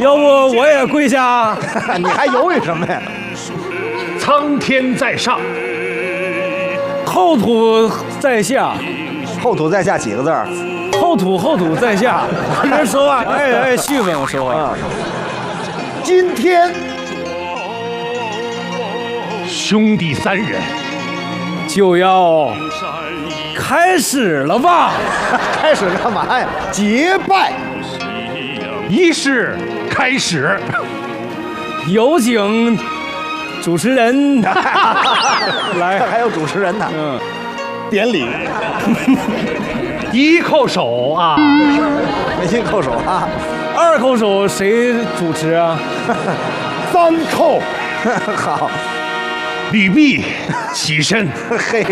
要不我也跪下？ 你还犹豫什么呀？ 苍天在上， 后土在下。 后土在下几个字儿？ 后土在下。人说话，续分我说话。 今天兄弟3人就要开始了吧？ 开始干嘛呀？结拜。 仪式开始， 有请主持人来， 还有主持人呢。典礼。 一叩手啊， 没心叩手啊。 2叩手谁主持啊 ？3叩。 好。 吕璧起身。 嘿。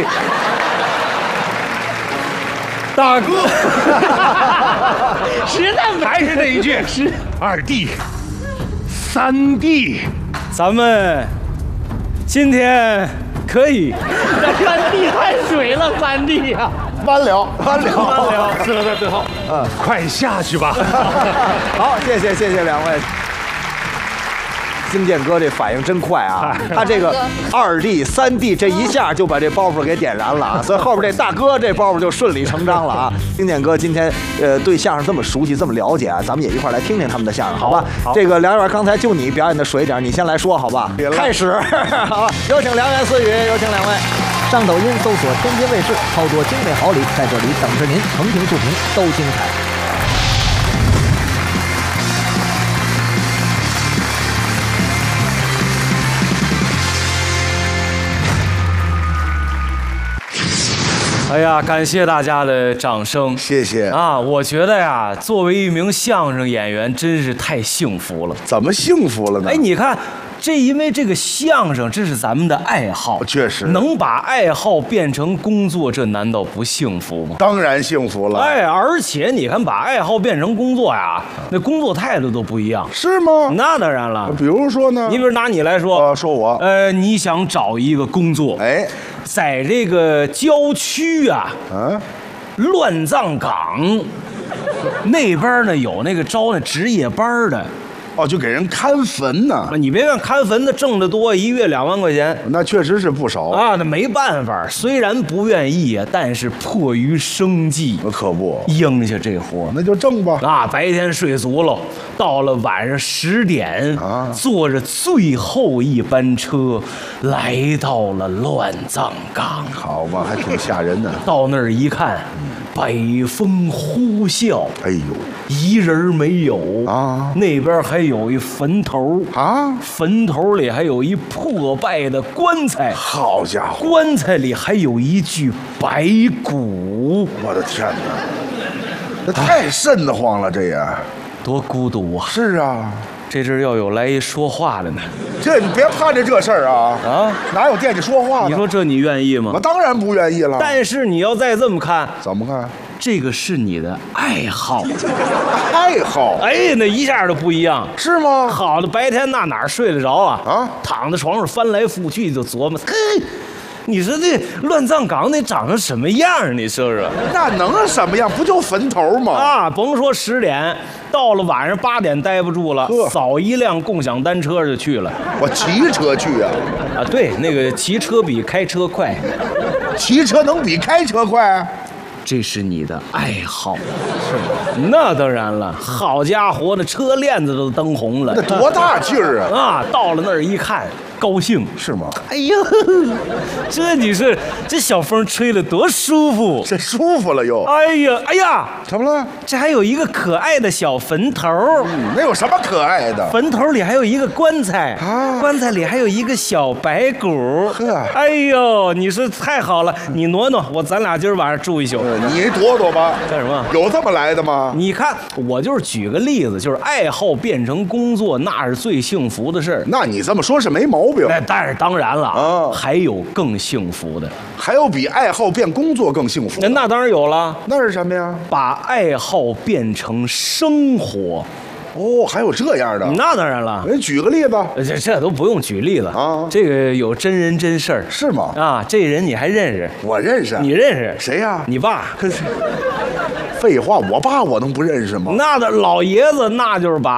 大哥， 实在还是那一句，2弟、3弟， 咱们今天可以。 3弟太水了，3弟呀， 完了， 死了在最后。快下去吧。 好，谢谢两位。金剑哥这反应真快啊！他这个2弟、3弟这一下就把这包袱给点燃了，所以后边这大哥这包袱就顺理成章了啊！金剑哥今天对相声这么熟悉、这么了解啊，咱们也一块来听听他们的相声，好吧？这个梁元刚才就你表演的水点，你先来说好吧？开始，好，有请梁元4语，有请两位。 上抖音搜索天津卫视，操作精美好礼在这里等着您，横屏竖屏都精彩。 哎呀，感谢大家的掌声， 谢谢啊！我觉得呀，作为一名相声演员，真是太幸福了。 怎么幸福了呢？ 哎，你看，因为这个相声，这是咱们的爱好， 确实能把爱好变成工作，这难道不幸福吗？ 当然幸福了。 哎，而且你看，把爱好变成工作呀，那工作态度都不一样， 是吗？ 那当然了。 比如说呢？ 你比如拿你来说， 说我， 你想找一个工作， 哎， 在这个郊区啊，乱葬岗那边呢有那个招那值夜班的。 哦，就给人看坟呢。 你别看看坟的挣得多，一月2万块钱， 那确实是不少啊。那没办法，虽然不愿意啊，但是迫于生计， 可不应下这活， 那就挣吧。 啊，白天睡足了，到了晚上10点，坐着最后一班车，来到了乱葬岗。 好吧，还挺吓人的。 到那儿一看，北风呼啸， 哎呦， 一人没有啊。 那边还有一坟头啊， 坟头里还有一破败的棺材。 好家伙， 棺材里还有一具白骨。 我的天哪，这太瘆得慌了，这也多孤独啊！ 是啊。 这阵要有来一说话的呢， 你别盼着这事儿啊！哪有惦记说话呢？ 你说这你愿意吗？ 我当然不愿意了。 但是你要再这么看， 怎么看？ 这个是你的爱好， 爱好。 哎，那一下就不一样， 是吗？ 好的，白天那哪睡得着啊？躺在床上翻来覆去就琢磨，嘿。你说这乱葬岗得长成什么样？你说说， 那能什么样？不就坟头吗？ 啊，甭说10点，到了晚上8点待不住了，扫一辆共享单车就去了。 我骑车去啊！ 啊，对，那个骑车比开车快， 骑车能比开车快？ 这是你的爱好，是吗？那当然了，好家伙，那车链子都蹬红了， 那多大劲儿啊！ 啊，到了那儿一看。高兴是吗？ 哎呦，这小风吹得多舒服， 这舒服了又。 哎呀， 怎么了？ 这还有一个可爱的小坟头。 那有什么可爱的？ 坟头里还有一个棺材啊，棺材里还有一个小白骨。哎呦，你说太好了，你挪挪，咱俩今儿晚上住一宿。 你躲躲吧。 干什么？ 有这么来的吗？ 你看，我就是举个例子，就是爱好变成工作，那是最幸福的事儿。 那你这么说是没毛病。 但是当然了啊，还有更幸福的， 还有比爱好变工作更幸福的。 那当然有了， 那是什么呀？ 把爱好变成生活。 哦，还有这样的？ 那当然了。 举个例子。 这都不用举例了啊，这个有真人真事儿。 是吗？ 啊，这人你还认识？ 我认识。 你认识谁呀？ 你爸。 废话，我爸我能不认识吗？ 那的老爷子，那就是把